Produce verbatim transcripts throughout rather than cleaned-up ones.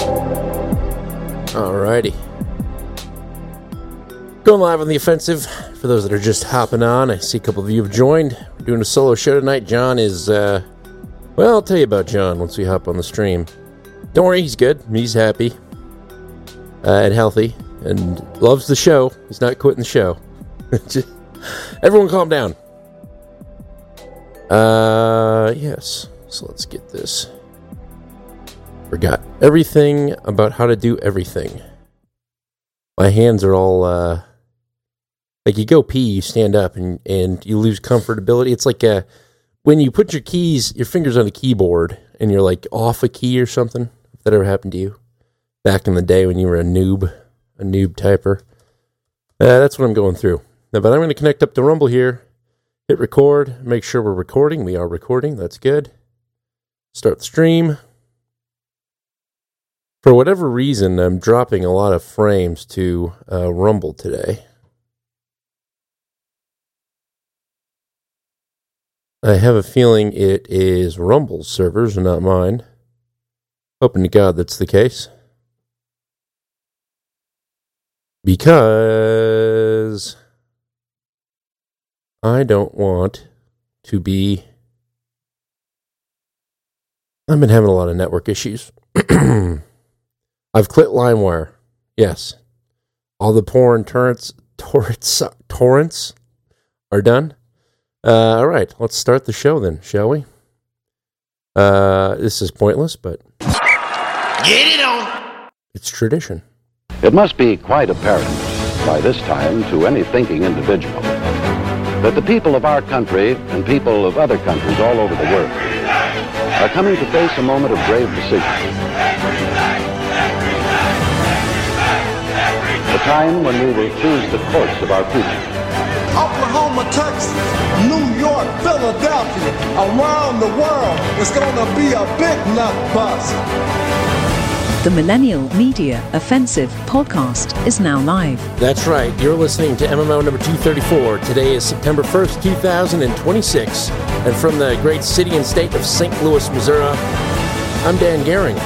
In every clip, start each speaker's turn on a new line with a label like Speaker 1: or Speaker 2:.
Speaker 1: Alrighty. Going live on The Offensive. For those that are just hopping on, I see a couple of you have joined. We're doing a solo show tonight. John is, uh, well, I'll tell you about John once we hop on the stream. Don't worry, he's good. He's happy uh, and healthy and loves the show. He's not quitting the show. Just, everyone calm down. Uh, yes. So let's get this. Forgot everything about how to do everything. My hands are all, uh, like you go pee, you stand up and, and you lose comfortability. It's like uh, when you put your keys, your fingers on a keyboard and you're like off a key or something. If that ever happened to you back in the day when you were a noob, a noob typer. Uh, that's what I'm going through. Now, but I'm going to connect up to Rumble here, hit record, make sure we're recording. We are recording. That's good. Start the stream. For whatever reason, I'm dropping a lot of frames to uh, Rumble today. I have a feeling it is Rumble's servers and not mine. Hoping to God that's the case. Because I don't want to be... I've been having a lot of network issues. I've clicked LimeWire. Yes. All the porn torrents, torrents, torrents are done. Uh, all right, let's start the show then, shall we? Uh, this is pointless, but... Get it on! It's tradition.
Speaker 2: It must be quite apparent by this time to any thinking individual that the people of our country and people of other countries all over the world are coming to face a moment of grave decision. A time when we will choose the course of our future.
Speaker 3: Oklahoma, Texas, New York, Philadelphia, around the world, it's going to be a big nut bust.
Speaker 4: The Millennial Media Offensive podcast is now live.
Speaker 1: That's right. You're listening to M M O number two thirty-four. Today is September first, two thousand twenty-six. And from the great city and state of Saint Louis, Missouri, I'm Dan Gehring.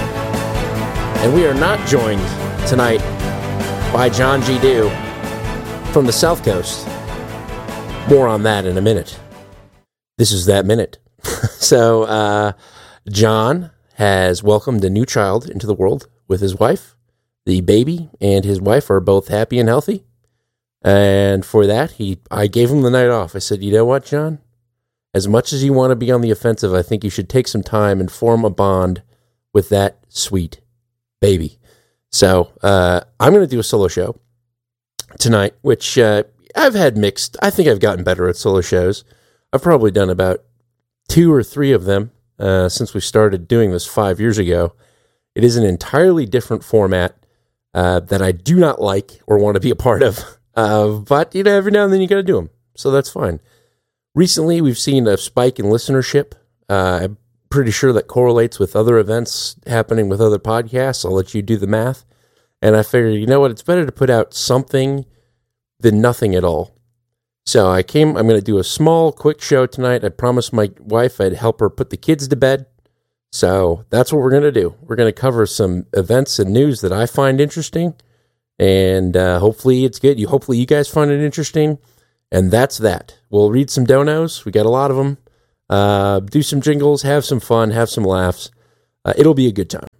Speaker 1: And we are not joined tonight by John G. Dew from the South Coast. More on that in a minute. This is that minute. so, uh, John has welcomed a new child into the world with his wife. The baby and his wife are both happy and healthy. And for that, he I gave him the night off. I said, you know what, John? As much as you want to be on the offensive, I think you should take some time and form a bond with that sweet baby. So, uh, I'm going to do a solo show tonight, which uh, I've had mixed. I think I've gotten better at solo shows. I've probably done about two or three of them uh, since we started doing this five years ago. It is an entirely different format uh, that I do not like or want to be a part of. Uh, but, you know, every now and then you got to do them. So that's fine. Recently, we've seen a spike in listenership. Uh, I'm pretty sure that correlates with other events happening with other podcasts. I'll let you do the math. And I figured, you know what, it's better to put out something than nothing at all. So I came, I'm going to do a small, quick show tonight. I promised my wife I'd help her put the kids to bed. So that's what we're going to do. We're going to cover some events and news that I find interesting. And uh, hopefully it's good. You Hopefully you guys find it interesting. And that's that. We'll read some donos. We got a lot of them. Uh, do some jingles, have some fun, have some laughs. Uh, it'll be a good time.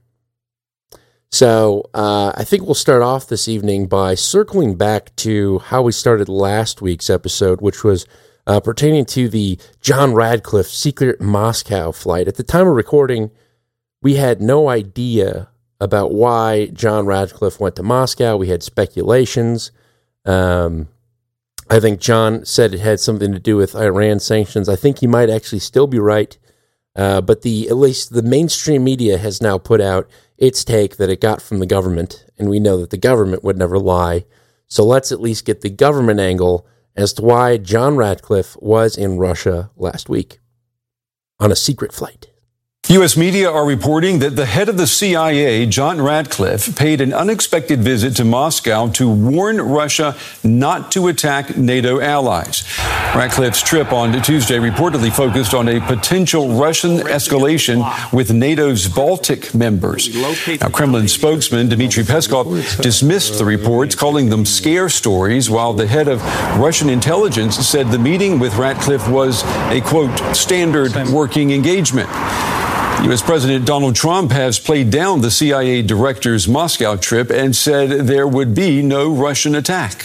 Speaker 1: So uh, I think we'll start off this evening by circling back to how we started last week's episode, which was uh, pertaining to the John Radcliffe secret Moscow flight. At the time of recording, we had no idea about why John Radcliffe went to Moscow. We had speculations. Um, I think John said it had something to do with Iran sanctions. I think he might actually still be right. Uh, but the at least the mainstream media has now put out its take that it got from the government, and we know that the government would never lie. So let's at least get the government angle as to why John Radcliffe was in Russia last week on a secret flight.
Speaker 5: U S media are reporting that the head of the C I A, John Ratcliffe, paid an unexpected visit to Moscow to warn Russia not to attack NATO allies. Ratcliffe's trip on Tuesday reportedly focused on a potential Russian escalation with NATO's Baltic members. Now, Kremlin spokesman Dmitry Peskov dismissed the reports, calling them scare stories, while the head of Russian intelligence said the meeting with Ratcliffe was a, quote, standard working engagement. U S President Donald Trump has played down the C I A director's Moscow trip and said there would be no Russian attack.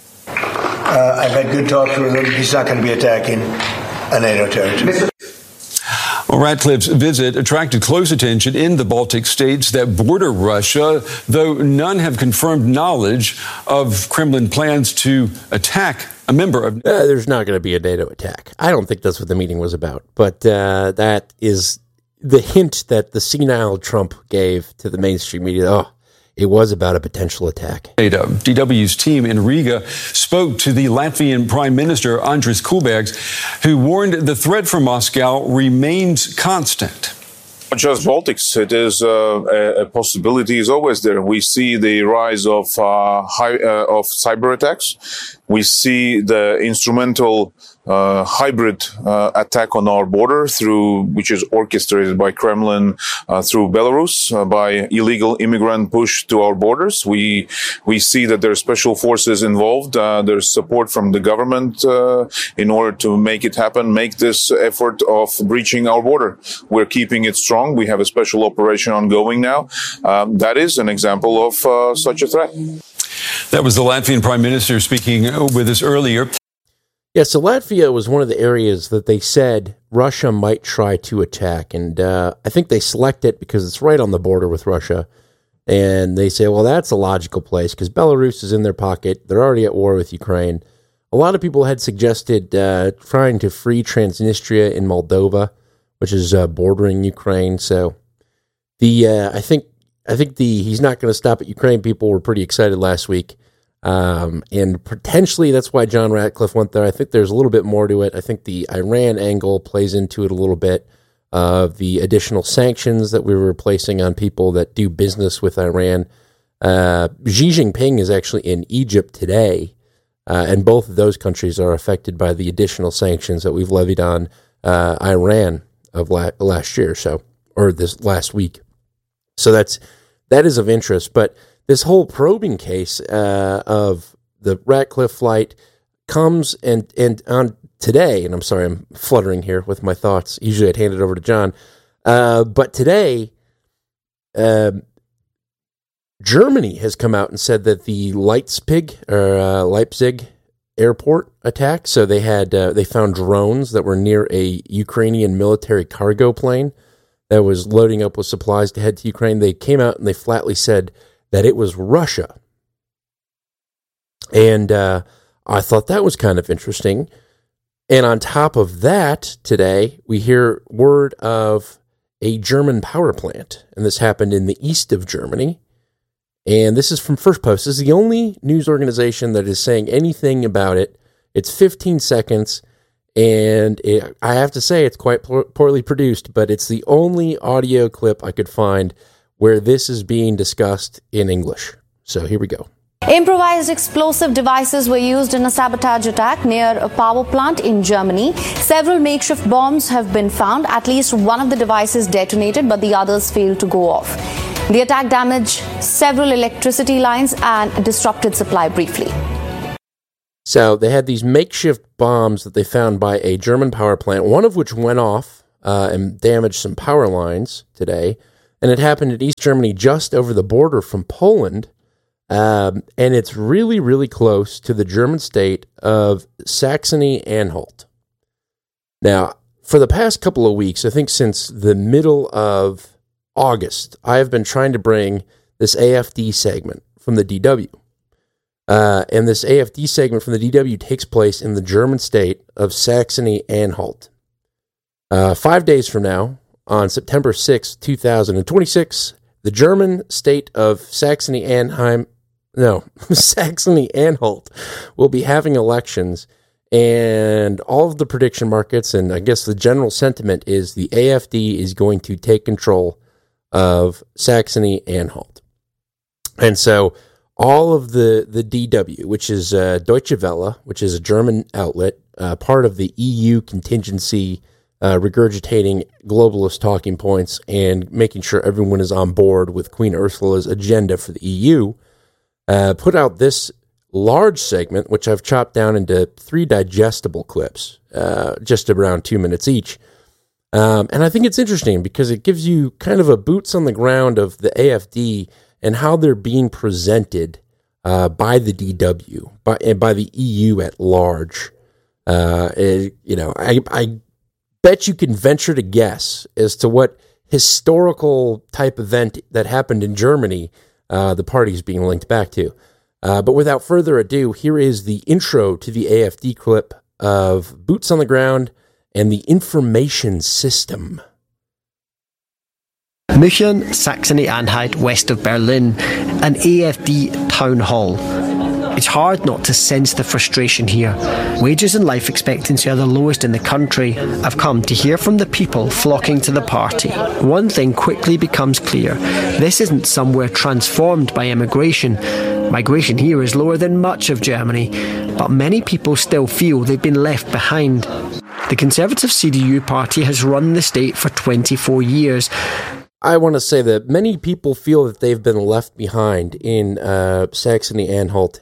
Speaker 6: Uh, I've had good talks with him. He's not going to be attacking a NATO territory.
Speaker 5: Well, Ratcliffe's visit attracted close attention in the Baltic states that border Russia, though none have confirmed knowledge of Kremlin plans to attack a member of...
Speaker 1: Uh, there's not going to be a NATO attack. I don't think that's what the meeting was about, but uh, that is the hint that the senile Trump gave to the mainstream media. Oh, it was about a potential attack.
Speaker 5: NATO. D W's team in Riga spoke to the Latvian Prime Minister, Andris Kulbergs, who warned the threat from Moscow remains constant.
Speaker 7: Not just Baltics, it is uh, a, a possibility is always there. We see the rise of uh, high, uh, of cyber attacks. We see the instrumental uh, hybrid uh, attack on our border through, which is orchestrated by Kremlin uh, through Belarus uh, by illegal immigrant push to our borders. We we see that there are special forces involved. Uh, there's support from the government uh, in order to make it happen, make this effort of breaching our border. We're keeping it strong. We have a special operation ongoing now. Um, that is an example of uh, such a threat.
Speaker 5: That was the Latvian Prime Minister speaking with us earlier.
Speaker 1: Yeah, so Latvia was one of the areas that they said Russia might try to attack. And uh, I think they select it because it's right on the border with Russia. And they say, well, that's a logical place because Belarus is in their pocket. They're already at war with Ukraine. A lot of people had suggested uh, trying to free Transnistria in Moldova, which is uh, bordering Ukraine. So the uh, I think I think the he's not going to stop at Ukraine. People were pretty excited last week. Um, and potentially that's why John Ratcliffe went there. I think there's a little bit more to it. I think the Iran angle plays into it a little bit, of uh, the additional sanctions that we were placing on people that do business with Iran. Uh, Xi Jinping is actually in Egypt today, uh, and both of those countries are affected by the additional sanctions that we've levied on uh, Iran of la- last year, so or this last week. So that's that is of interest, but this whole probing case uh, of the Ratcliffe flight comes and, and on today, and I'm sorry, I'm fluttering here with my thoughts. Usually I'd hand it over to John. Uh, but today, uh, Germany has come out and said that the Leipzig, or uh, Leipzig airport attack, so they had uh, they found drones that were near a Ukrainian military cargo plane that was loading up with supplies to head to Ukraine. They came out and they flatly said that it was Russia. And uh, I thought that was kind of interesting. And on top of that, today, we hear word of a German power plant. And this happened in the east of Germany. And this is from First Post. This is the only news organization that is saying anything about it. It's fifteen seconds. And it, I have to say, it's quite poorly produced, but it's the only audio clip I could find where this is being discussed in English. So here we go.
Speaker 8: Improvised explosive devices were used in a sabotage attack near a power plant in Germany. Several makeshift bombs have been found. At least one of the devices detonated, but the others failed to go off. The attack damaged several electricity lines and disrupted supply briefly.
Speaker 1: So they had these makeshift bombs that they found by a German power plant, one of which went off uh, and damaged some power lines today. And it happened in East Germany, just over the border from Poland. Um, and it's really, really close to the German state of Saxony-Anhalt. Now, for the past couple of weeks, I think since the middle of August, I have been trying to bring this A F D segment from the D W. Uh, and this A F D segment from the D W takes place in the German state of Saxony-Anhalt. Uh, five days from now, on September sixth, twenty twenty-six, the German state of Saxony-Anhalt, no, Saxony-Anhalt will be having elections, And all of the prediction markets, and I guess the general sentiment is the A F D is going to take control of Saxony-Anhalt. And so all of the, the D W, which is uh, Deutsche Welle, which is a German outlet, uh, part of the E U contingency, uh, regurgitating globalist talking points and making sure everyone is on board with Queen Ursula's agenda for the E U, uh, put out this large segment, which I've chopped down into three digestible clips, uh, just around two minutes each. Um, and I think it's interesting because it gives you kind of a boots on the ground of the A F D and how they're being presented uh, by the D W, by, and by the E U at large. Uh, it, you know, I, I bet you can venture to guess as to what historical type event that happened in Germany uh, the party is being linked back to. Uh, but without further ado, here is the intro to the A F D clip of Boots on the Ground and the Information System.
Speaker 9: München, Saxony-Anhalt, west of Berlin, an A F D town hall. It's hard not to sense the frustration here. Wages and life expectancy are the lowest in the country. I've come to hear from the people flocking to the party. One thing quickly becomes clear. This isn't somewhere transformed by immigration. Migration here is lower than much of Germany, but many people still feel they've been left behind. The Conservative C D U party has run the state for twenty-four years.
Speaker 1: I want to say that many people feel that they've been left behind in uh, Saxony-Anhalt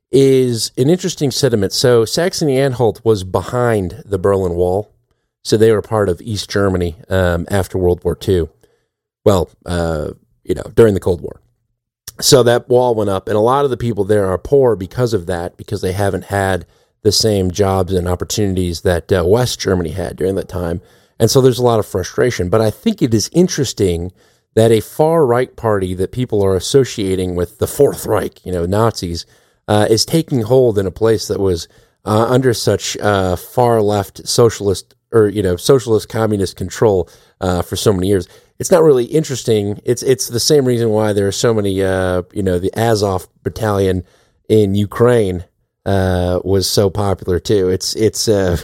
Speaker 1: is an interesting sentiment. So Saxony-Anhalt was behind the Berlin Wall, so they were part of East Germany um, after World War Two. Well, uh, you know, during the Cold War. So that wall went up, and a lot of the people there are poor because of that, because they haven't had the same jobs and opportunities that uh, West Germany had during that time. And so there's a lot of frustration. But I think it is interesting that a far-right party that people are associating with the Fourth Reich, you know, Nazis, uh, is taking hold in a place that was uh, under such uh, far-left socialist or, you know, socialist communist control uh, for so many years. It's not really interesting. It's it's the same reason why there are so many, uh, you know, the Azov battalion in Ukraine uh, was so popular too. It's it's uh,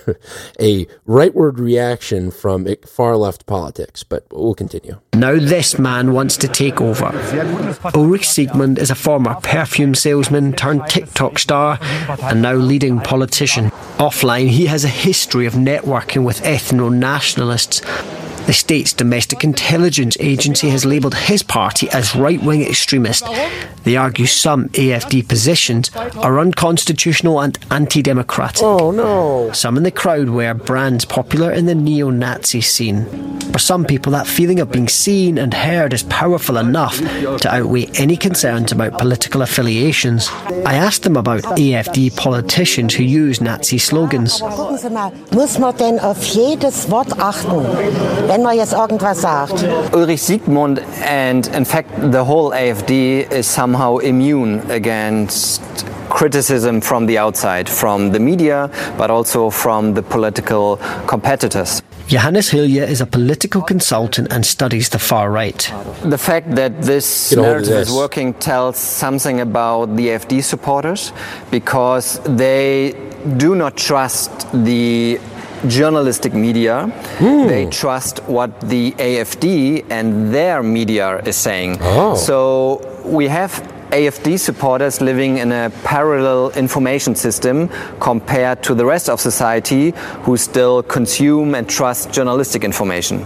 Speaker 1: a rightward reaction from far left politics, but we'll continue.
Speaker 9: Now this man wants to take over. Ulrich Siegmund is a former perfume salesman turned TikTok star and now leading politician. Offline, he has a history of networking with ethno-nationalists. The state's domestic intelligence agency has labelled his party as right-wing extremist. They argue some A F D positions are unconstitutional and anti-democratic.
Speaker 1: Oh, no.
Speaker 9: Some in the crowd wear brands popular in the neo-Nazi scene. For some people, that feeling of being seen and heard is powerful enough to outweigh any concerns about political affiliations. I asked them about A F D politicians who use Nazi slogans.
Speaker 10: Gucken Sie mal, muss man denn auf jedes Wort achten, wenn man jetzt irgendwas sagt?
Speaker 11: Ulrich Siegmund and, in fact, the whole A F D is somehow immune against criticism from the outside, from the media, but also from the political competitors.
Speaker 9: Johannes Hilje is a political consultant and studies the far right.
Speaker 11: The fact that this narrative this. is working tells something about the A F D supporters, because they do not trust the journalistic media. Mm. They trust what the A F D and their media is saying.
Speaker 1: Oh.
Speaker 11: So we have A F D supporters living in a parallel information system compared to the rest of society who still consume and trust journalistic information.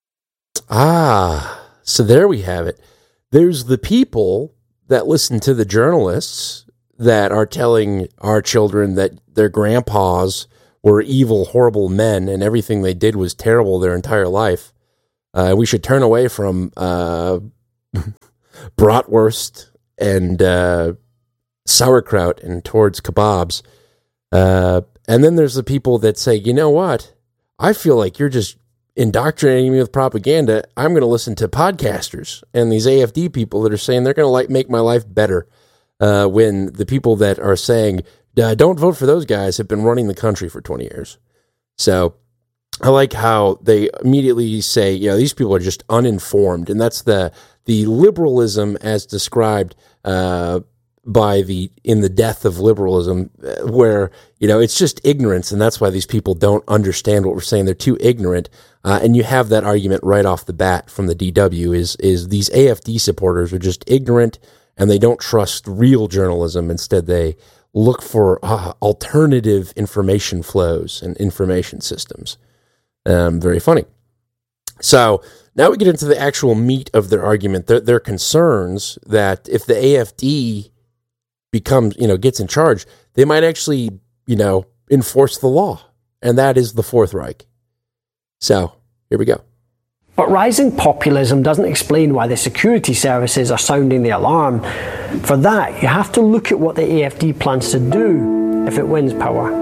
Speaker 1: Ah, so there we have it. There's the people that listen to the journalists that are telling our children that their grandpas were evil, horrible men and everything they did was terrible their entire life. Uh, we should turn away from uh, bratwurst and uh, sauerkraut and towards kebabs. Uh, and then there's the people that say, you know what? I feel like you're just indoctrinating me with propaganda. I'm going to listen to podcasters and these A F D people that are saying they're going to like make my life better. Uh, when the people that are saying, uh, don't vote for those guys have been running the country for twenty years. So I like how they immediately say, you know, these people are just uninformed. And that's the the liberalism as described uh, by the in the death of liberalism, where, you know, it's just ignorance, and that's why these people don't understand what we're saying. They're too ignorant, uh, and you have that argument right off the bat from the D W. Is is these A F D supporters are just ignorant, and they don't trust real journalism. Instead, they look for uh, alternative information flows and information systems. Um, very funny. So now we get into the actual meat of their argument. Their, their concerns that if the A F D becomes, you know, gets in charge, they might actually, you know, enforce the law. And that is the Fourth Reich. So here we go.
Speaker 9: But rising populism doesn't explain why the security services are sounding the alarm. For that, you have to look at what the A F D plans to do if it wins power.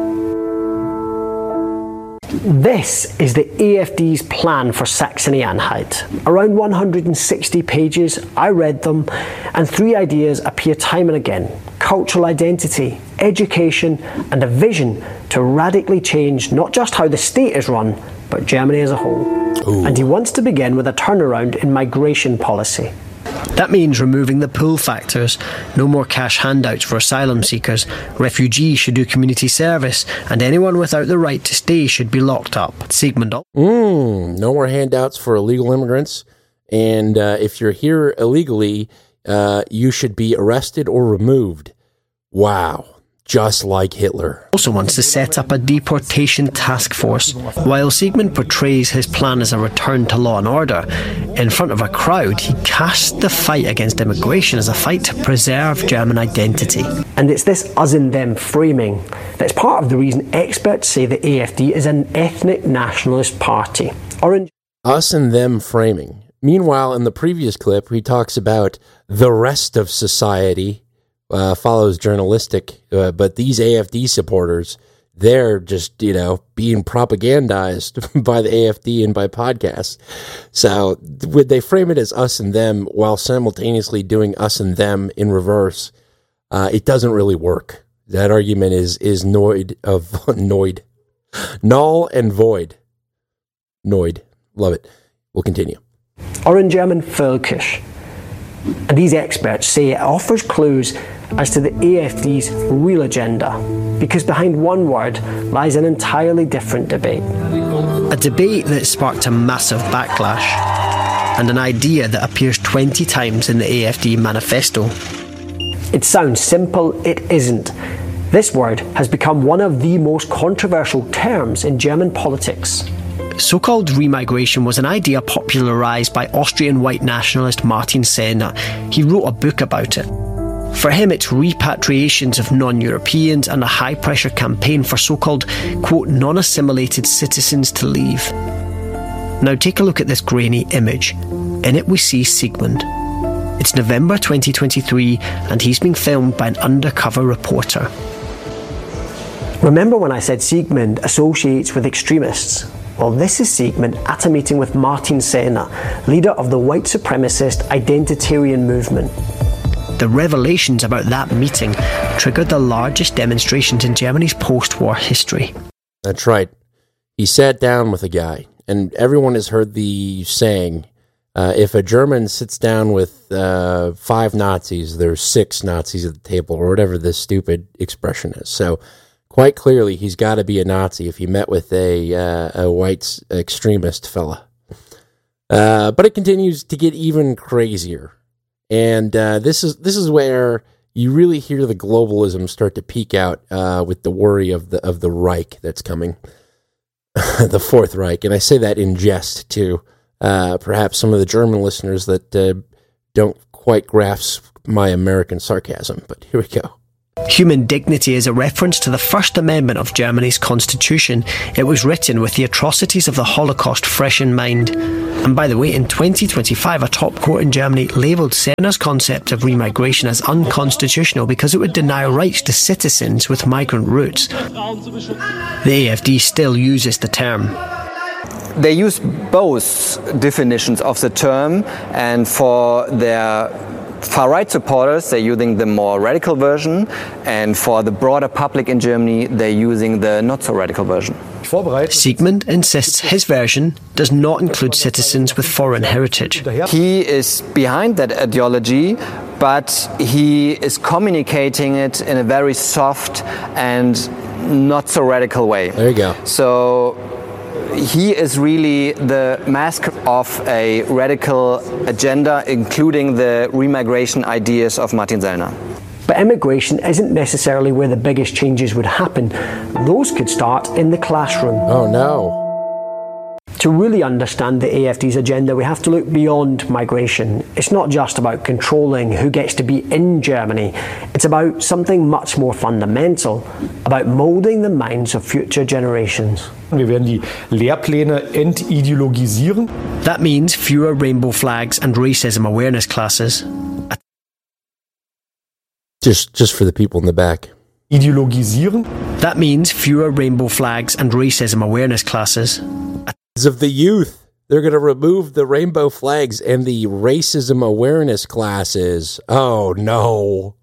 Speaker 9: This is the A F D's plan for Saxony-Anhalt. Around one hundred sixty pages, I read them, and three ideas appear time and again: cultural identity, education, and a vision to radically change not just how the state is run, but Germany as a whole. Ooh. And he wants to begin with a turnaround in migration policy. That means removing the pull factors, no more cash handouts for asylum seekers, refugees should do community service, and anyone without the right to stay should be locked up. Sigmund.
Speaker 1: Mm, no more handouts for illegal immigrants, and uh, if you're here illegally, uh, you should be arrested or removed. Wow. Just like Hitler.
Speaker 9: Also wants to set up a deportation task force. While Sigmund portrays his plan as a return to law and order, in front of a crowd, he casts the fight against immigration as a fight to preserve German identity. And it's this us and them framing that's part of the reason experts say the A F D is an ethnic nationalist party. Orange.
Speaker 1: Us and them framing. Meanwhile, in the previous clip, he talks about the rest of society. Uh, follows journalistic, uh, but these A F D supporters, they're just, you know, being propagandized by the A F D and by podcasts. So would they frame it as us and them while simultaneously doing us and them in reverse? Uh, it doesn't really work. That argument is is noid of noid, null and void. Noid, love it. We'll continue.
Speaker 9: Or in German, völkisch. And these experts say it offers clues as to the A F D's real agenda, because behind one word lies an entirely different debate. A debate that sparked a massive backlash, and an idea that appears twenty times in the A F D manifesto. It sounds simple, it isn't. This word has become one of the most controversial terms in German politics. So-called remigration was an idea popularised by Austrian white nationalist Martin Sellner. He wrote a book about it. For him, it's repatriations of non-Europeans and a high-pressure campaign for so-called, quote, non-assimilated citizens to leave. Now take a look at this grainy image. In it we see Sigmund. It's November twenty twenty-three, and he's being filmed by an undercover reporter. Remember when I said Sigmund associates with extremists? Well, this is Sigmund at a meeting with Martin Sellner, leader of the white supremacist identitarian movement. The revelations about that meeting triggered the largest demonstrations in Germany's post-war history.
Speaker 1: That's right. He sat down with a guy, and everyone has heard the saying, uh, if a German sits down with uh, five Nazis, there's six Nazis at the table, or whatever this stupid expression is. So quite clearly, he's got to be a Nazi if he met with a, uh, a white extremist fella. Uh, but it continues to get even crazier. And uh, this is this is where you really hear the globalism start to peak out uh, with the worry of the of the Reich that's coming, the Fourth Reich. And I say that in jest to uh, perhaps some of the German listeners that uh, don't quite grasp my American sarcasm. But here we go.
Speaker 9: Human dignity is a reference to the First Amendment of Germany's constitution. It was written with the atrocities of the Holocaust fresh in mind. And by the way, in twenty twenty-five, a top court in Germany labelled Sellner's concept of remigration as unconstitutional because it would deny rights to citizens with migrant roots. The A F D still uses the term.
Speaker 11: They use both definitions of the term, and for their far-right supporters, they're using the more radical version, and for the broader public in Germany, they're using the not-so-radical version.
Speaker 9: Sigmund insists his version does not include citizens with foreign heritage.
Speaker 11: He is behind that ideology but he is communicating it in a very soft and not so radical way.
Speaker 1: There you go.
Speaker 11: So he is really the mask of a radical agenda, including the remigration ideas of Martin Sellner.
Speaker 9: But immigration isn't necessarily where the biggest changes would happen. Those could start in the classroom.
Speaker 1: Oh no.
Speaker 9: To really understand the A F D's agenda, we have to look beyond migration. It's not just about controlling who gets to be in Germany. It's about something much more fundamental, about moulding the minds of future generations.
Speaker 12: Wir werden die Lehrpläne entideologisieren.
Speaker 9: That means fewer rainbow flags and racism awareness classes.
Speaker 1: Just, just for the people in the back.
Speaker 12: Ideologisieren.
Speaker 9: That means fewer rainbow flags and racism awareness classes.
Speaker 1: Of the youth, they're going to remove the rainbow flags and the racism awareness classes. Oh no!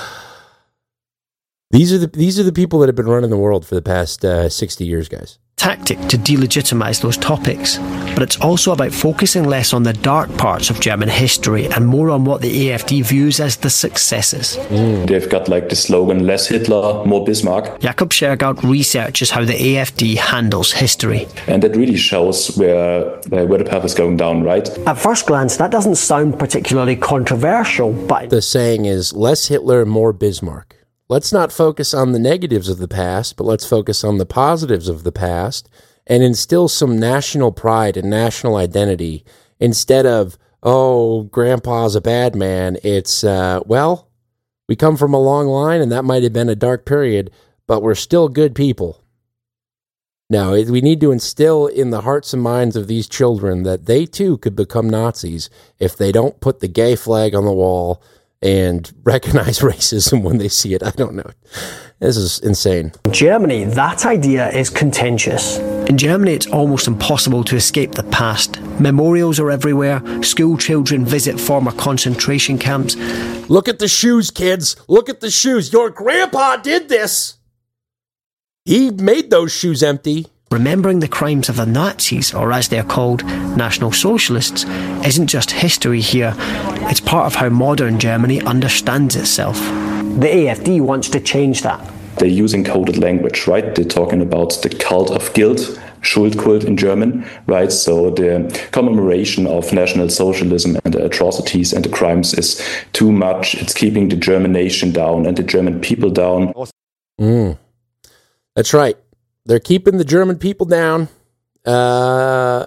Speaker 1: These are the these are the people that have been running the world for the past uh, sixty years, guys.
Speaker 9: Tactic to delegitimize those topics, but it's also about focusing less on the dark parts of German history and more on what the A F D views as the successes.
Speaker 13: Mm. They've got like the slogan, less Hitler, more Bismarck.
Speaker 9: Jakob Schergaard researches how the A F D handles history.
Speaker 13: And that really shows where, uh, where the path is going down, right?
Speaker 9: At first glance, that doesn't sound particularly controversial, but...
Speaker 1: The saying is, less Hitler, more Bismarck. Let's not focus on the negatives of the past, but let's focus on the positives of the past and instill some national pride and national identity instead of, oh, grandpa's a bad man. It's, uh, well, we come from a long line and that might have been a dark period, but we're still good people. Now, we need to instill in the hearts and minds of these children that they too could become Nazis if they don't put the gay flag on the wall and recognize racism when they see it. I don't know. This is insane.
Speaker 9: In Germany, that idea is contentious. In Germany, it's almost impossible to escape the past. Memorials are everywhere. School children visit former concentration camps.
Speaker 1: Look at the shoes, kids. Look at the shoes. Your grandpa did this. He made those shoes empty.
Speaker 9: Remembering the crimes of the Nazis, or as they're called, National Socialists, isn't just history here. It's part of how modern Germany understands itself. The A F D wants to change that.
Speaker 13: They're using coded language, right? They're talking about the cult of guilt, Schuldkult in German, right? So the commemoration of National Socialism and the atrocities and the crimes is too much. It's keeping the German nation down and the German people down.
Speaker 1: Mm. That's right. They're keeping the German people down. Uh,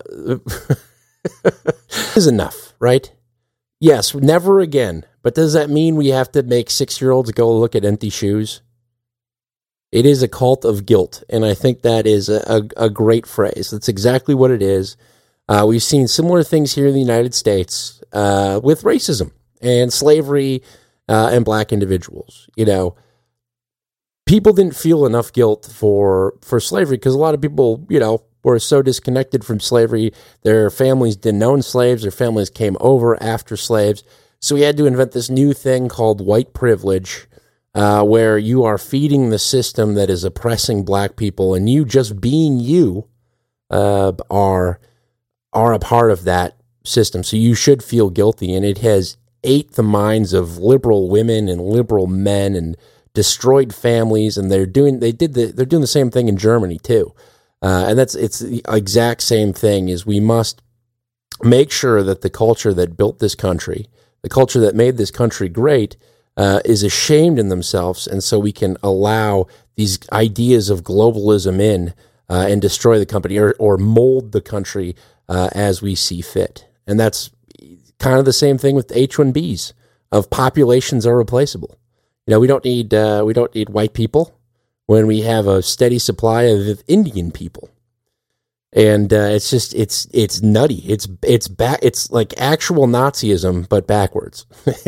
Speaker 1: is enough, right? Yes, never again. But does that mean we have to make six-year-olds go look at empty shoes? It is a cult of guilt, and I think that is a, a, a great phrase. That's exactly what it is. Uh, we've seen similar things here in the United States uh, with racism and slavery uh, and black individuals. You know, people didn't feel enough guilt for, for slavery because a lot of people, you know, were so disconnected from slavery. Their families didn't own slaves. Their families came over after slaves. So we had to invent this new thing called white privilege, uh, where you are feeding the system that is oppressing black people, and you just being you uh, are are a part of that system. So you should feel guilty, and it has ate the minds of liberal women and liberal men and destroyed families, and they're doing they did the they're doing the same thing in Germany too, uh, and that's it's the exact same thing. Is we must make sure that the culture that built this country, the culture that made this country great, uh, is ashamed in themselves, and so we can allow these ideas of globalism in uh, and destroy the company or, or mold the country uh, as we see fit. And that's kind of the same thing with H one Bs of populations are replaceable. You know, we don't need uh, we don't need white people when we have a steady supply of Indian people, and uh, it's just it's it's nutty. It's it's back. It's like actual Nazism, but backwards.